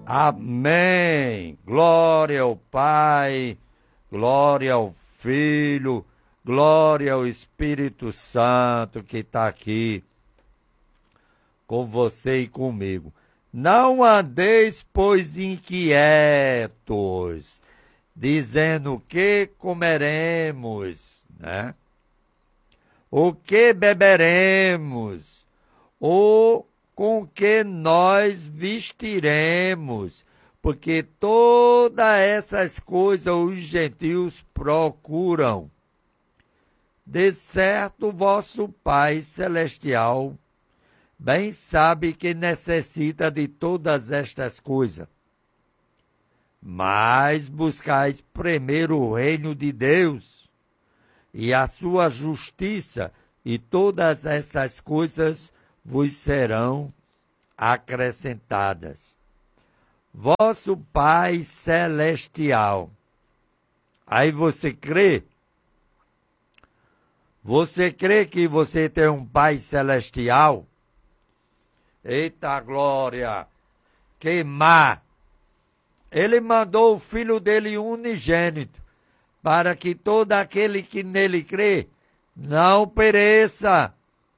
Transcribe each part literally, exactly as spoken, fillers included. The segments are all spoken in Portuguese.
Amém. Glória ao Pai, glória ao Filho, glória ao Espírito Santo que está aqui com você e comigo. Não andeis, pois, inquietos, dizendo o que comeremos, né? O que beberemos, ou com que nós vestiremos, porque todas essas coisas os gentios procuram. De certo, vosso Pai Celestial bem sabe que necessita de todas estas coisas. Mas buscais primeiro o reino de Deus e a sua justiça, e todas essas coisas vos serão acrescentadas. Vosso Pai Celestial. Aí você crê? Você crê que você tem um Pai Celestial? Eita glória! Queimar! Ele mandou o Filho dele unigênito, para que todo aquele que nele crê não pereça,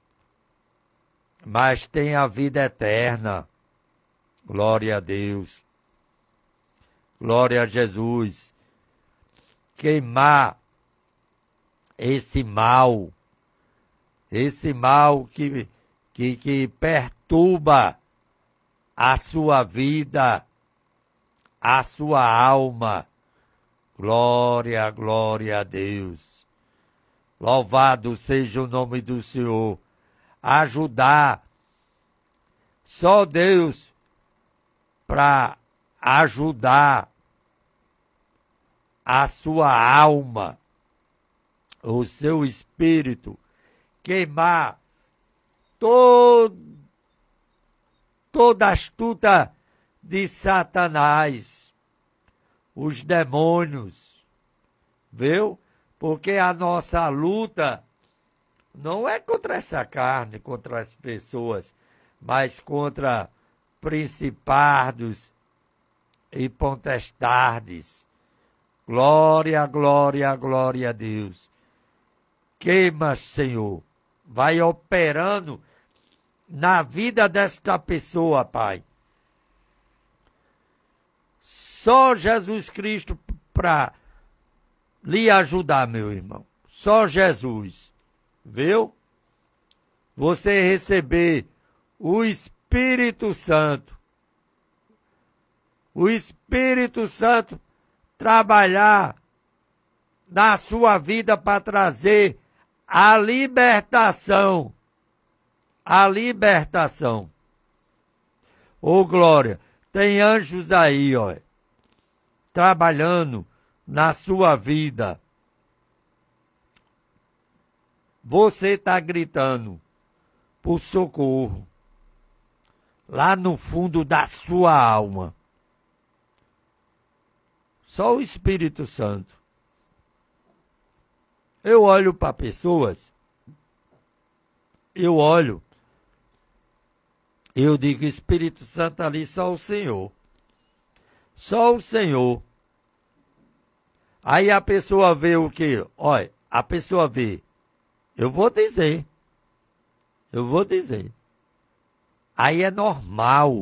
mas tenha a vida eterna. Glória a Deus. Glória a Jesus. Queimar esse mal, esse mal que, que, que perturba a sua vida, a sua alma. Glória, glória a Deus. Louvado seja o nome do Senhor. Ajudar. Só Deus para ajudar a sua alma, o seu espírito, queimar todo, toda a astuta de Satanás, os demônios, viu? Porque a nossa luta não é contra essa carne, contra as pessoas, mas contra principados e potestades. Glória, glória, glória a Deus. Queima, Senhor. Vai operando na vida desta pessoa, Pai. Só Jesus Cristo para lhe ajudar, meu irmão. Só Jesus. Viu? Você receber o Espírito Santo. O Espírito Santo trabalhar na sua vida para trazer a libertação. A libertação. Ô, glória, tem anjos aí, ó, trabalhando na sua vida. Você está gritando por socorro lá no fundo da sua alma. Só o Espírito Santo. Eu olho para pessoas, eu olho, eu digo, Espírito Santo ali, só o Senhor. Só o Senhor. Aí a pessoa vê o quê? Olha, a pessoa vê. Eu vou dizer. Eu vou dizer. Aí é normal.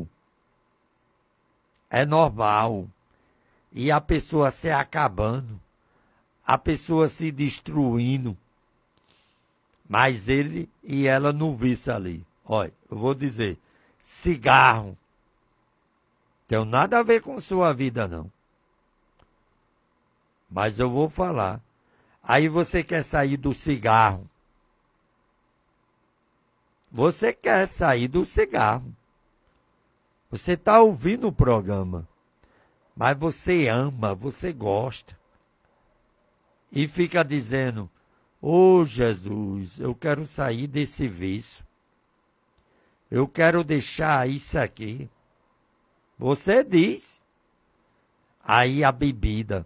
É normal. E a pessoa se acabando. A pessoa se destruindo. Mas ele e ela não vissem ali. Olha, eu vou dizer. Cigarro. Tem nada a ver com sua vida, não. Mas eu vou falar. Aí você quer sair do cigarro. Você quer sair do cigarro. Você está ouvindo o programa. Mas você ama, você gosta. E fica dizendo, ô Jesus, eu quero sair desse vício. Eu quero deixar isso aqui. Você diz. Aí a bebida.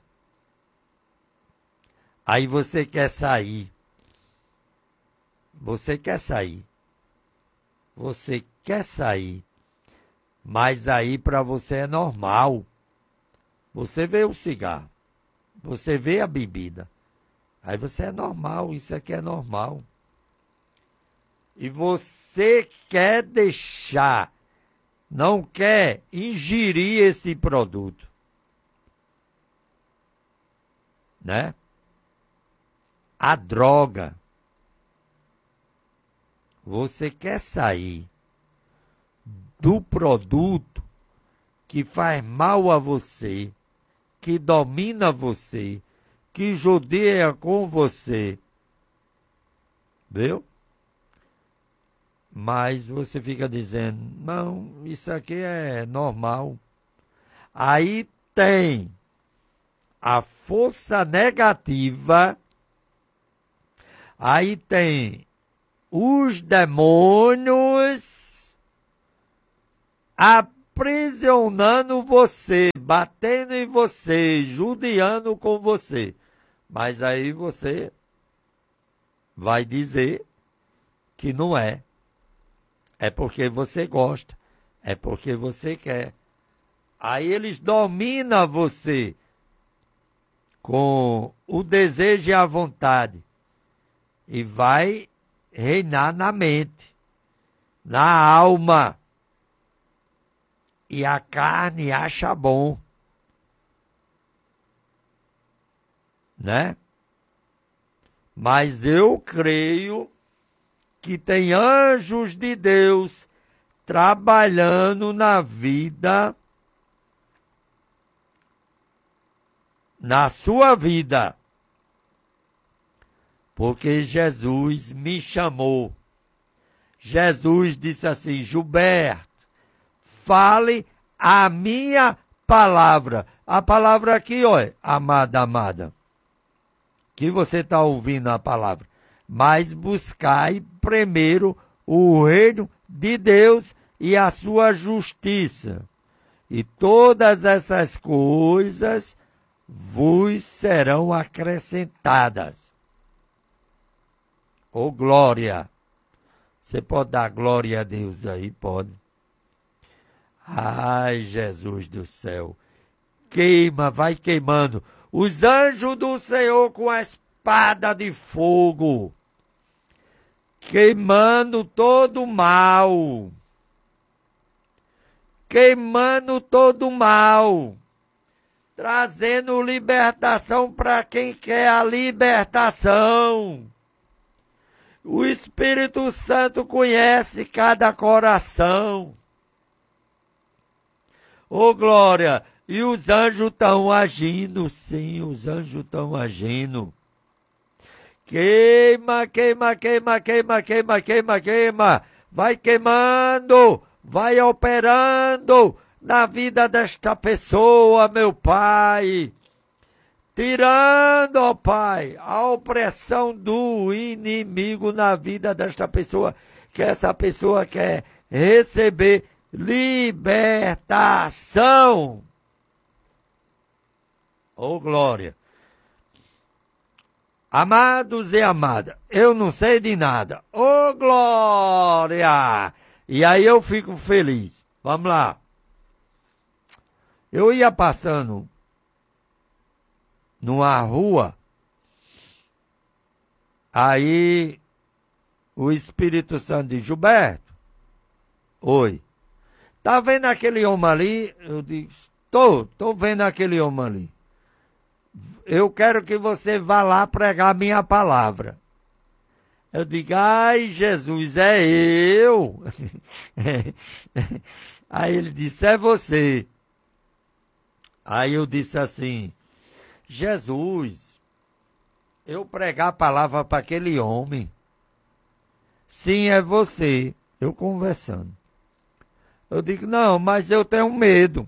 Aí você quer sair. Você quer sair. Você quer sair. Mas aí para você é normal. Você vê o cigarro, você vê a bebida. Aí você é normal, isso aqui é normal. E você quer deixar, não quer ingerir esse produto. Né? A droga. Você quer sair do produto que faz mal a você, que domina você, que judia com você. Viu? Mas você fica dizendo, não, isso aqui é normal. Aí tem a força negativa, aí tem os demônios aprisionando você, batendo em você, judiando com você. Mas aí você vai dizer que não é. É porque você gosta, é porque você quer. Aí eles dominam você com o desejo e a vontade. E vai reinar na mente, na alma. E a carne acha bom. Né? Mas eu creio que tem anjos de Deus trabalhando na vida, na sua vida. Porque Jesus me chamou. Jesus disse assim, Gilberto, fale a minha palavra. A palavra aqui, olha, amada, amada. Que você está ouvindo a palavra. Mas buscai primeiro o reino de Deus e a sua justiça. E todas essas coisas vos serão acrescentadas. Ô glória! Você pode dar glória a Deus aí? Pode. Ai, Jesus do céu. Queima, vai queimando. Os anjos do Senhor com a espada de fogo. Queimando todo o mal. Queimando todo o mal. Trazendo libertação para quem quer a libertação. O Espírito Santo conhece cada coração. Ô glória! E os anjos estão agindo, sim, os anjos estão agindo. Queima, queima, queima, queima, queima, queima, queima. Vai queimando, vai operando na vida desta pessoa, meu Pai. Tirando, ó Pai, a opressão do inimigo na vida desta pessoa, que essa pessoa quer receber libertação. Ô, glória! Amados e amadas, eu não sei de nada. Ô, glória! E aí eu fico feliz. Vamos lá. Eu ia passando numa rua, aí o Espírito Santo diz, Gilberto, oi, tá vendo aquele homem ali? Eu disse, tô, tô vendo aquele homem ali. Eu quero que você vá lá pregar a minha palavra. Eu digo, ai Jesus, é eu. Aí ele disse, é você. Aí eu disse assim, Jesus, eu pregar a palavra para aquele homem. Sim, é você. Eu conversando. Eu digo, não, mas eu tenho medo.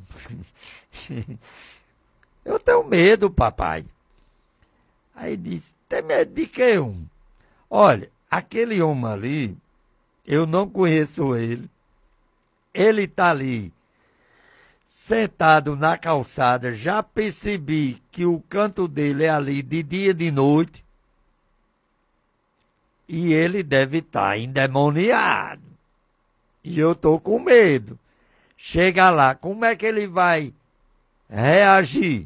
Eu tenho medo, papai. Aí disse, tem medo de quê, um? Olha, aquele homem ali, eu não conheço ele. Ele está ali, sentado na calçada. Já percebi que o canto dele é ali de dia e de noite. E ele deve estar endemoniado. E eu estou com medo. chega lá, como é que ele vai reagir?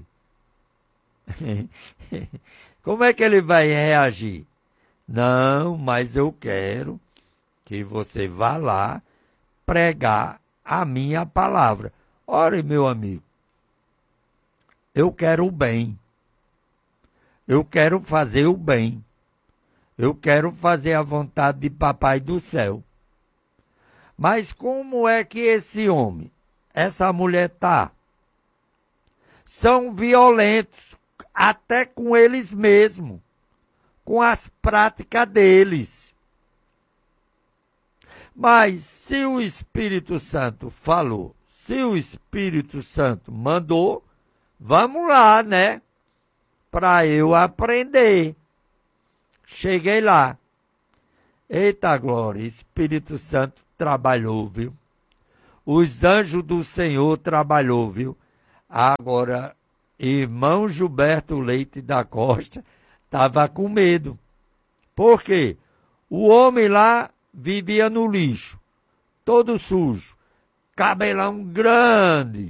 Como é que ele vai reagir? Não, mas eu quero que você vá lá pregar a minha palavra. Ore, meu amigo, eu quero o bem. Eu quero fazer o bem. Eu quero fazer a vontade de Papai do céu. Mas como é que esse homem, essa mulher tá? São violentos até com eles mesmos, com as práticas deles. Mas se o Espírito Santo falou, se o Espírito Santo mandou, vamos lá, né? Para eu aprender. Cheguei lá. Eita glória, Espírito Santo trabalhou, viu? Os anjos do Senhor trabalhou, viu? Agora, irmão Gilberto Leite da Costa estava com medo. Por quê? O homem lá vivia no lixo, todo sujo, cabelão grande.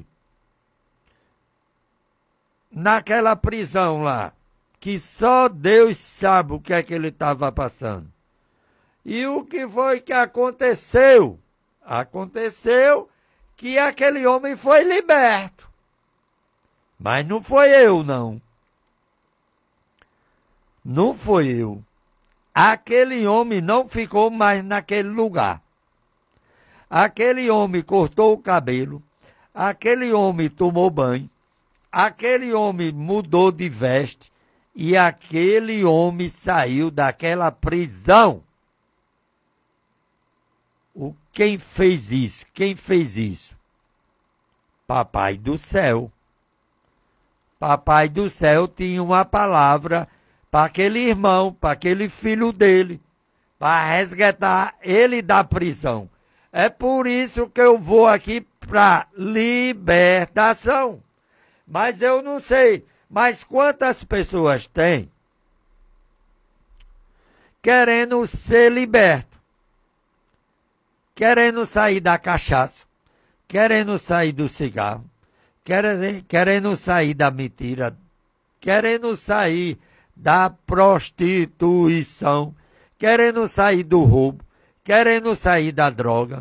Naquela prisão lá, que só Deus sabe o que é que ele estava passando. E o que foi que aconteceu? Aconteceu que aquele homem foi liberto. Mas não foi eu, não. Não foi eu. Aquele homem não ficou mais naquele lugar. Aquele homem cortou o cabelo. Aquele homem tomou banho. Aquele homem mudou de veste. E aquele homem saiu daquela prisão. O, quem fez isso? Quem fez isso? Papai do céu. Papai do céu tinha uma palavra para aquele irmão, para aquele filho dele, para resgatar ele da prisão. É por isso que eu vou aqui para libertação. Mas eu não sei, mas quantas pessoas tem querendo ser liberto, querendo sair da cachaça, querendo sair do cigarro, querendo, querendo sair da mentira, querendo sair da prostituição, querendo sair do roubo, querendo sair da droga.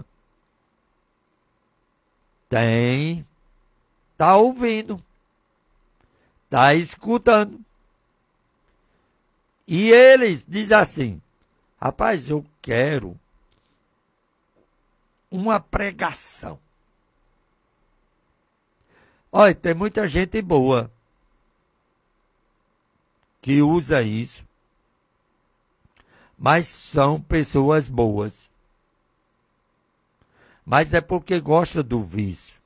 Tem, tá ouvindo, tá escutando. E eles dizem assim, rapaz, eu quero uma pregação. Olha, tem muita gente boa que usa isso, mas são pessoas boas. Mas é porque gosta do vício.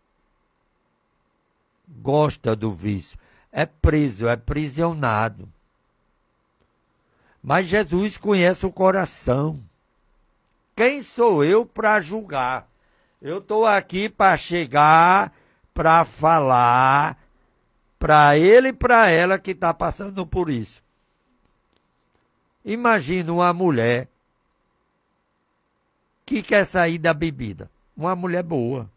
Gosta do vício. É preso, é prisionado. Mas Jesus conhece o coração. Quem sou eu para julgar? Eu estou aqui para chegar, para falar para ele e para ela que está passando por isso. Imagina uma mulher que quer sair da bebida. Uma mulher boa.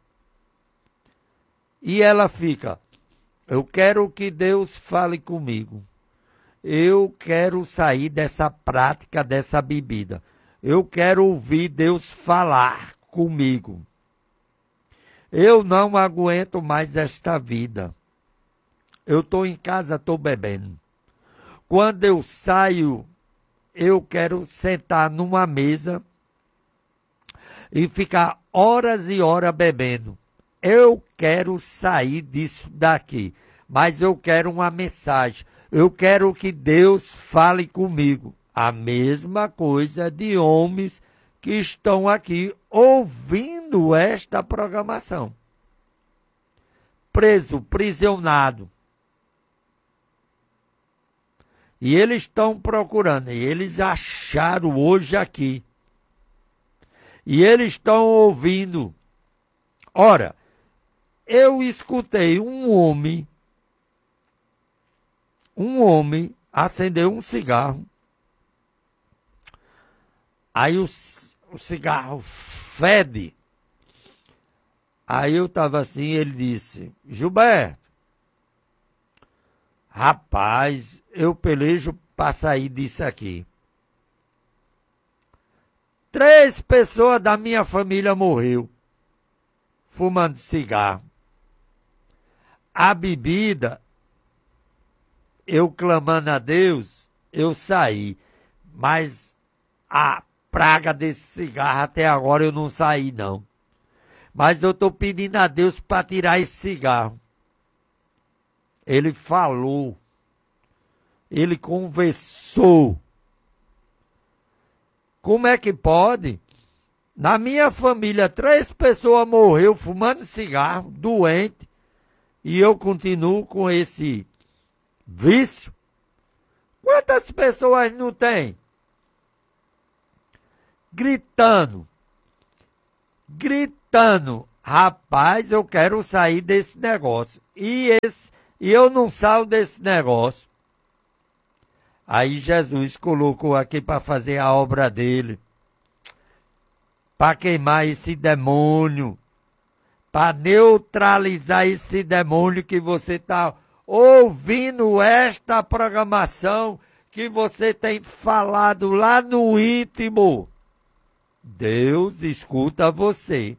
E ela fica, eu quero que Deus fale comigo. Eu quero sair dessa prática, dessa bebida. Eu quero ouvir Deus falar comigo. Eu não aguento mais esta vida. Eu estou em casa, estou bebendo. Quando eu saio, eu quero sentar numa mesa e ficar horas e horas bebendo. Eu quero sair disso daqui, mas eu quero uma mensagem. Eu quero que Deus fale comigo. A mesma coisa de homens que estão aqui ouvindo esta programação. Preso, prisionado. E eles estão procurando, e eles acharam hoje aqui. E eles estão ouvindo. Ora, eu escutei um homem, um homem acendeu um cigarro. Aí o, o cigarro fede. Aí eu estava assim, ele disse, Gilberto, rapaz, eu pelejo para sair disso aqui. Três pessoas da minha família morreu fumando cigarro. A bebida, eu clamando a Deus, eu saí. Mas a praga desse cigarro até agora eu não saí, não. Mas eu estou pedindo a Deus para tirar esse cigarro. Ele falou. Ele conversou. Como é que pode? Na minha família, três pessoas morreram fumando cigarro, doente, e eu continuo com esse vício. Quantas pessoas não tem? Gritando, gritando, rapaz, eu quero sair desse negócio. E, esse, e eu não saio desse negócio. Aí Jesus colocou aqui para fazer a obra dele. Para queimar esse demônio. Para neutralizar esse demônio que você está ouvindo esta programação que você tem falado lá no íntimo. Deus escuta você.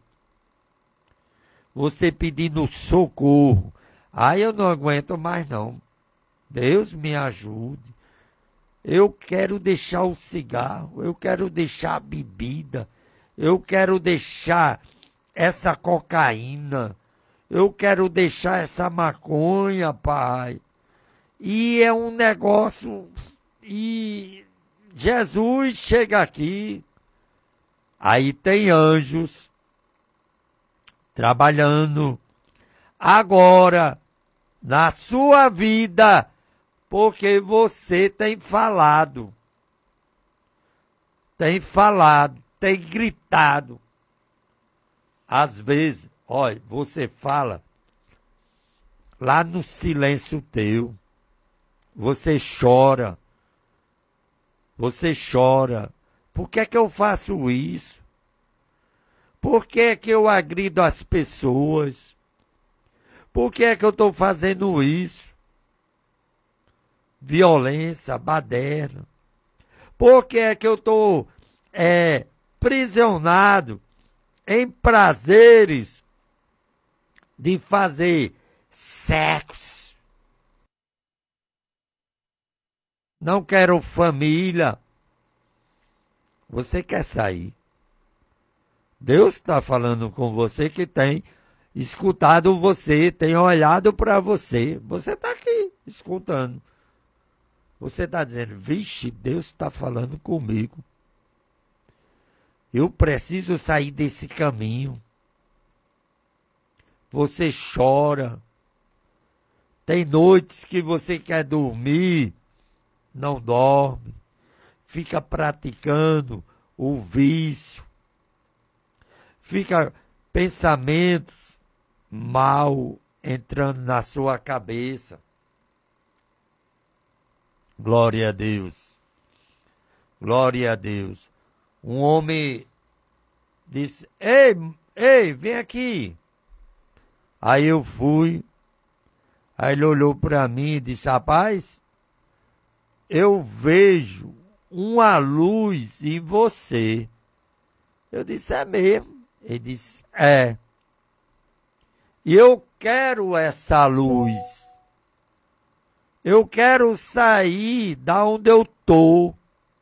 Você pedindo socorro. Aí eu não aguento mais não. Deus me ajude. Eu quero deixar o cigarro. Eu quero deixar a bebida. Eu quero deixar essa cocaína. Eu quero deixar essa maconha, pai. E é um negócio... E Jesus chega aqui. Aí tem anjos trabalhando agora na sua vida, porque você tem falado, tem falado, tem gritado. Às vezes, olha, você fala lá no silêncio teu, você chora, você chora. Por que é que eu faço isso? Por que é que eu agrido as pessoas? Por que é que eu estou fazendo isso? Violência, baderna. Por que é que eu estou é, prisionado em prazeres de fazer sexo? Não quero família. Você quer sair. Deus está falando com você que tem escutado você, tem olhado para você. Você está aqui escutando. Você está dizendo, vixe, Deus está falando comigo. Eu preciso sair desse caminho. Você chora. Tem noites que você quer dormir, não dorme. Fica praticando o vício. Fica pensamentos mal entrando na sua cabeça. Glória a Deus. Glória a Deus. Um homem disse, ei, ei, vem aqui. Aí eu fui. Aí ele olhou para mim e disse, rapaz, eu vejo uma luz em você. Eu disse, é mesmo? Ele disse, é. E eu quero essa luz. Eu quero sair da onde eu estou.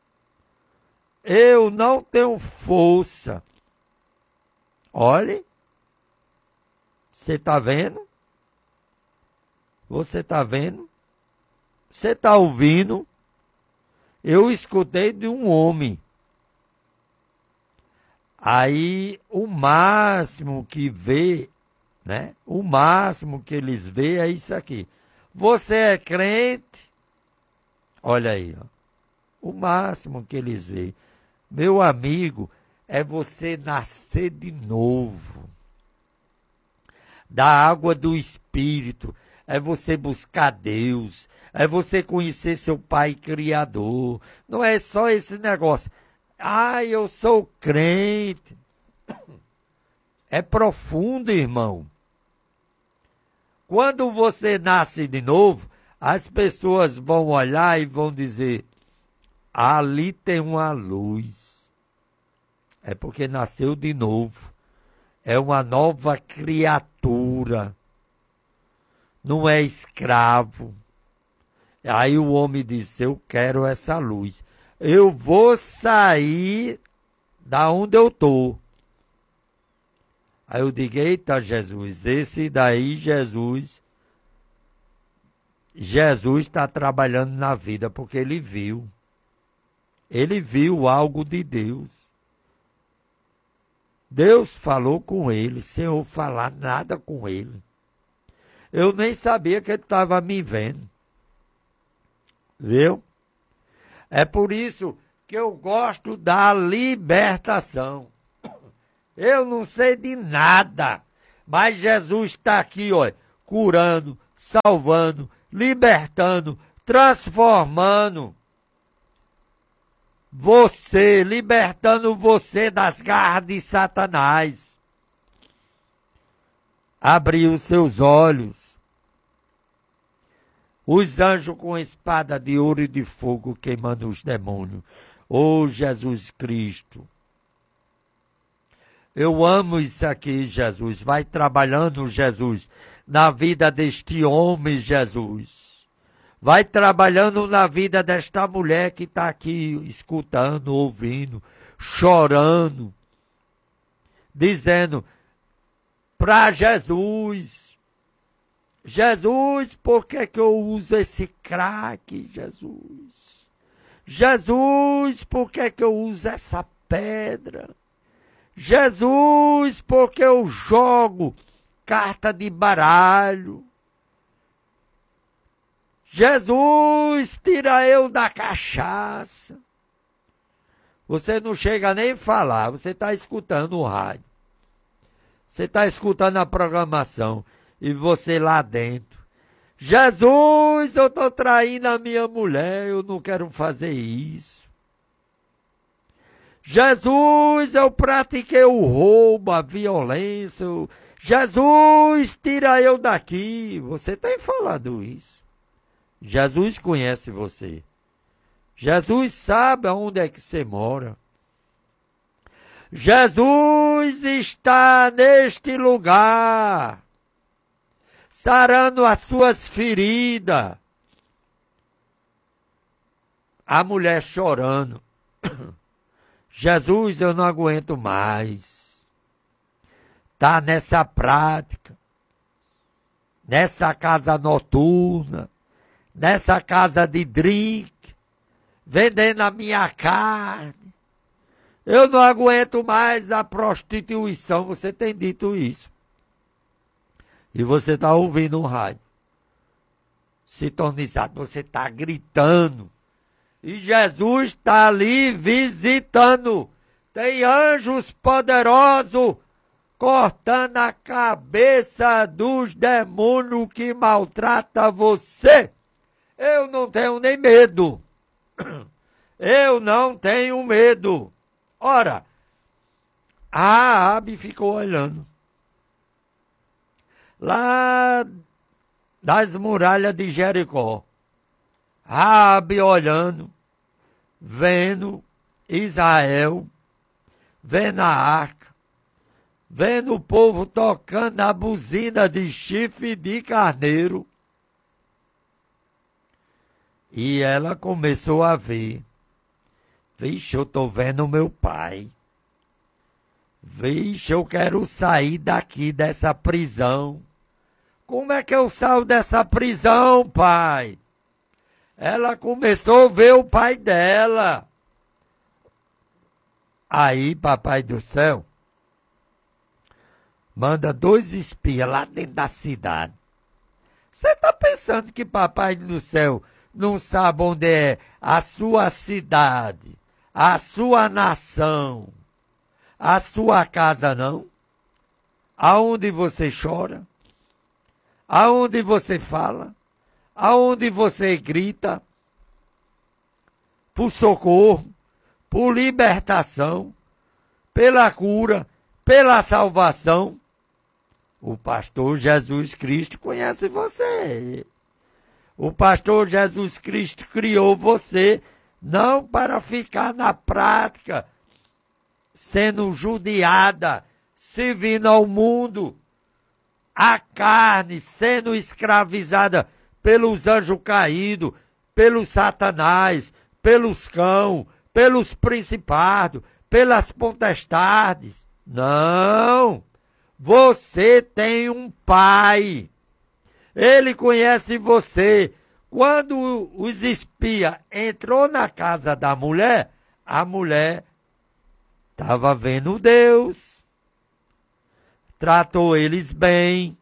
Eu não tenho força. Olhe. Você está vendo? Você está vendo? Você está ouvindo? Eu escutei de um homem. Aí, o máximo que vê, né? O máximo que eles vê é isso aqui. Você é crente? Olha aí, ó. O máximo que eles veem. Meu amigo, é você nascer de novo. Da água do Espírito. É você buscar Deus. É você conhecer seu Pai Criador. Não é só esse negócio. Ah, eu sou crente. é profundo, irmão. Quando você nasce de novo, as pessoas vão olhar e vão dizer, ali tem uma luz. É porque nasceu de novo. É uma nova criatura. Não é escravo. Aí o homem disse, eu quero essa luz. Eu vou sair da onde eu estou. Aí eu digo, eita Jesus, esse daí Jesus, Jesus está trabalhando na vida porque ele viu. Ele viu algo de Deus. Deus falou com ele, sem eu falar nada com ele. Eu nem sabia que ele estava me vendo. Viu? É por isso que eu gosto da libertação. Eu não sei de nada, mas Jesus está aqui, ó, curando, salvando, libertando, transformando você, libertando você das garras de Satanás. Abriu seus olhos. Os anjos com espada de ouro e de fogo queimando os demônios. Ô Jesus Cristo. Eu amo isso aqui, Jesus. Vai trabalhando, Jesus, na vida deste homem, Jesus. Vai trabalhando na vida desta mulher que está aqui escutando, ouvindo, chorando, dizendo para Jesus, Jesus, por que que eu uso esse crack, Jesus? Jesus, por que que eu uso essa pedra? Jesus, por que eu jogo carta de baralho? Jesus, tira eu da cachaça. Você não chega nem a falar, você está escutando o rádio. Você está escutando a programação e você lá dentro. Jesus, eu estou traindo a minha mulher, eu não quero fazer isso. Jesus, eu pratiquei o roubo, a violência. Eu... Jesus, tira eu daqui. Você tem falado isso. Jesus conhece você. Jesus sabe aonde é que você mora. Jesus está neste lugar, sarando as suas feridas. A mulher chorando. Jesus, eu não aguento mais. Tá nessa prática, nessa casa noturna, nessa casa de drink, vendendo a minha carne. Eu não aguento mais a prostituição. Você tem dito isso. E você está ouvindo um rádio sintonizado. Você está gritando. E Jesus está ali visitando. Tem anjos poderosos cortando a cabeça dos demônios que maltratam você. Eu não tenho nem medo. Eu não tenho medo. Ora, a Raabe ficou olhando. Lá das muralhas de Jericó. Raabe olhando, vendo Israel, vendo a arca, vendo o povo tocando a buzina de chifre de carneiro. E ela começou a ver. Vixe, eu estou vendo o meu pai. Vixe, eu quero sair daqui dessa prisão. Como é que eu saio dessa prisão, pai? Ela começou a ver o pai dela. Aí, papai do céu, manda dois espias lá dentro da cidade. Você está pensando que papai do céu não sabe onde é a sua cidade, a sua nação, a sua casa, não? Aonde você chora? Aonde você fala? Aonde você grita? Por socorro, por libertação, pela cura, pela salvação. O pastor Jesus Cristo conhece você. O pastor Jesus Cristo criou você não para ficar na prática, sendo judiada, servindo ao mundo, a carne, sendo escravizada pelos anjos caídos, pelos satanás, pelos cão, pelos principados, pelas potestades. Não! Você tem um pai. Ele conhece você. Quando os espias entrou na casa da mulher, a mulher estava vendo Deus. Tratou eles bem.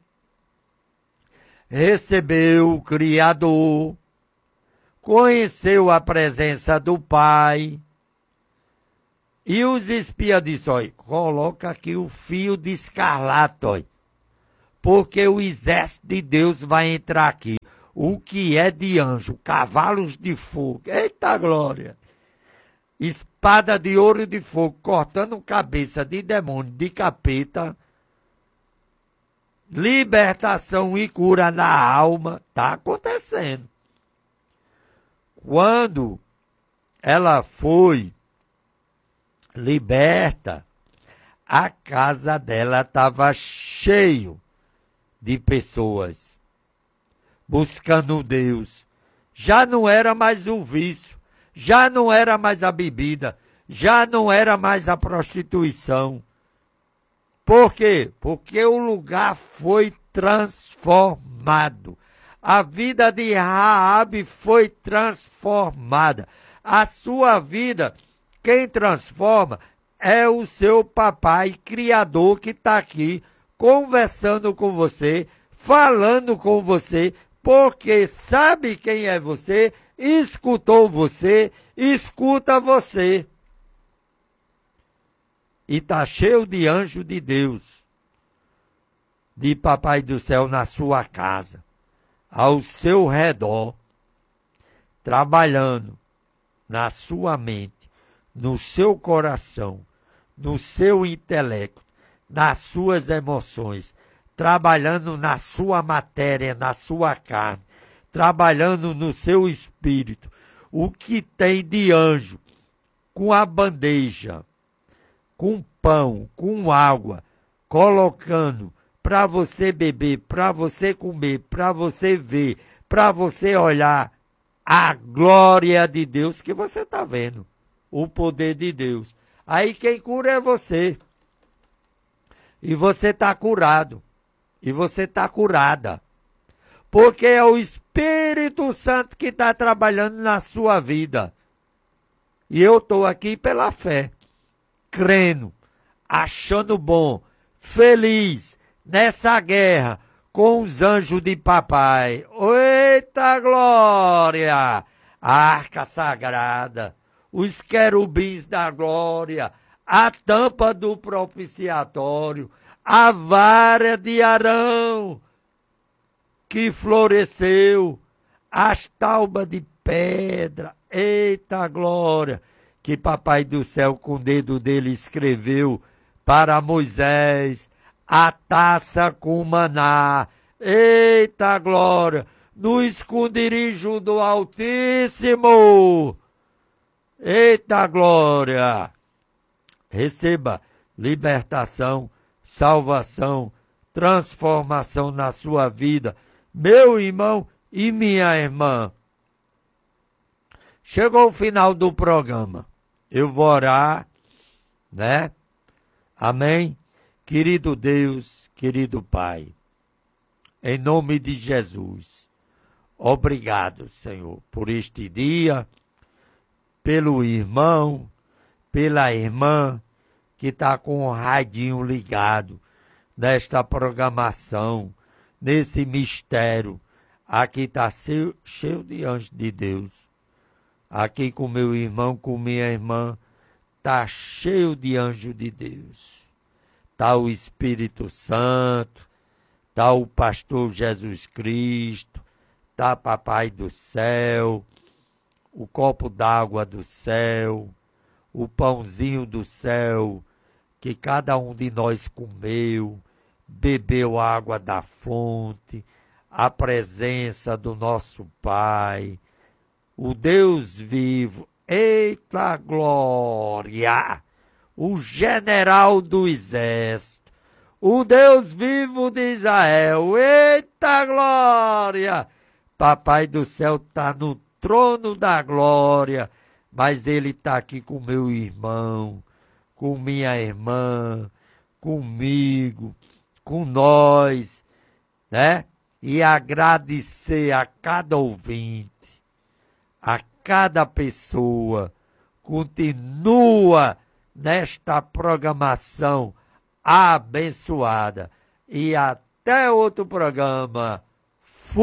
Recebeu o Criador. Conheceu a presença do Pai. E os espias disseram, olha, coloca aqui o fio de escarlate, olha, porque o exército de Deus vai entrar aqui. O que é de anjo? Cavalos de fogo. Eita glória! Espada de ouro e de fogo, cortando cabeça de demônio, de capeta. Libertação e cura na alma. Está acontecendo. Quando ela foi liberta, a casa dela estava cheio de pessoas buscando Deus. Já não era mais o vício, já não era mais a bebida, já não era mais a prostituição. Por quê? Porque o lugar foi transformado. A vida de Raabe foi transformada. A sua vida, quem transforma é o seu papai criador que está aqui conversando com você, falando com você, porque sabe quem é você, escutou você, escuta você. E está cheio de anjo de Deus, de papai do céu na sua casa, ao seu redor, trabalhando na sua mente, no seu coração, no seu intelecto, nas suas emoções, trabalhando na sua matéria, na sua carne, trabalhando no seu espírito. O que tem de anjo, com a bandeja, com pão, com água, colocando para você beber, para você comer, para você ver, para você olhar a glória de Deus que você está vendo. O poder de Deus. Aí quem cura é você. E você está curado. E você está curada. Porque é o Espírito Santo que está trabalhando na sua vida. E eu estou aqui pela fé. Crendo. Achando bom. Feliz. Nessa guerra. Com os anjos de papai. Eita glória! A arca sagrada. Os querubins da glória, a tampa do propiciatório, a vara de Arão, que floresceu, as taubas de pedra, eita glória, que papai do céu com o dedo dele escreveu para Moisés, a taça com maná, eita glória, no esconderijo do Altíssimo. Eita glória! Receba libertação, salvação, transformação na sua vida, meu irmão e minha irmã. Chegou o final do programa. Eu vou orar, né? Amém? Querido Deus, querido Pai, em nome de Jesus, obrigado, Senhor, por este dia, pelo irmão, pela irmã que está com o radinho ligado nesta programação, nesse mistério. Aqui está cheio de anjos de Deus. Aqui com meu irmão, com minha irmã, está cheio de anjos de Deus. Está o Espírito Santo, está o pastor Jesus Cristo, está papai do céu, o copo d'água do céu, o pãozinho do céu, que cada um de nós comeu, bebeu água da fonte, a presença do nosso Pai, o Deus vivo. Eita glória! O general do exército, o Deus vivo de Israel. Eita glória! Papai do céu está no trono da glória, mas ele está aqui com meu irmão, com minha irmã, comigo, com nós, né? E agradecer a cada ouvinte, a cada pessoa, continua nesta programação abençoada. E até outro programa.